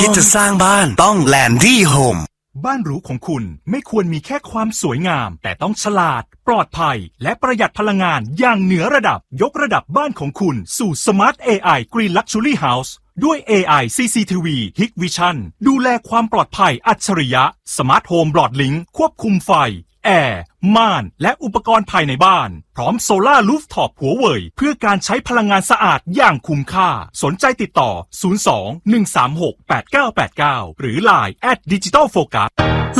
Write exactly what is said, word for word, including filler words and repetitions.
คิดจะสร้างบ้านต้องแลนดี้โฮมบ้านหรูของคุณไม่ควรมีแค่ความสวยงามแต่ต้องฉลาดปลอดภัยและประหยัดพลังงานอย่างเหนือระดับยกระดับบ้านของคุณสู่ Smart เอ ไอ Green Luxury House ด้วย เอ ไอ ซี ซี ที วี Hikvision ดูแลความปลอดภัยอัจฉริยะ Smart Home Broadlink ควบคุมไฟแอร์ม่านและอุปกรณ์ภายในบ้านพร้อมโซล่ารูฟท็อปหัวเว่ยเพื่อการใช้พลังงานสะอาดอย่างคุ้มค่าสนใจติดต่อศูนย์ สอง หนึ่ง สาม หก แปด เก้า แปด เก้าหรือ ไลน์ แอท ดิจิทัลโฟกัส